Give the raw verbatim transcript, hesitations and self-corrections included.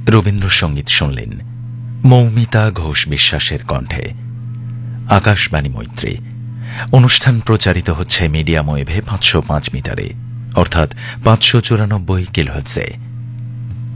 রবীন্দ্রসঙ্গীত শুনলেন মৌমিতা ঘোষ বিশ্বাসের কণ্ঠে। আকাশবাণী মৈত্রী অনুষ্ঠান প্রচারিত হচ্ছে মিডিয়াম ওয়েভে পাঁচশো পাঁচ মিটারে, অর্থাৎ পাঁচশো চুরানব্বই কিলোহার্টজে।